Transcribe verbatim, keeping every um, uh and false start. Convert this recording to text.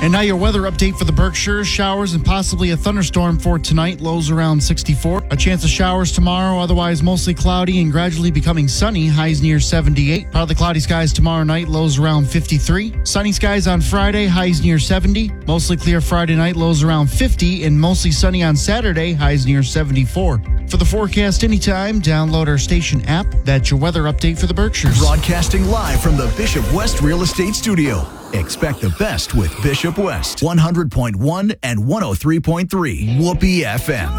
And now your weather update for the Berkshires. Showers and possibly a thunderstorm for tonight. Lows around sixty-four. A chance of showers tomorrow. Otherwise mostly cloudy and gradually becoming sunny. Highs near seventy-eight. Partly cloudy skies tomorrow night. Lows around fifty-three. Sunny skies on Friday. Highs near seventy. Mostly clear Friday night. Lows around fifty. And mostly sunny on Saturday. Highs near seventy-four. For the forecast anytime, download our station app. That's your weather update for the Berkshires. Broadcasting live from the Bishop West Real Estate Studio. Expect the best with Bishop West. one hundred point one and one oh three point three. Whoopee F M.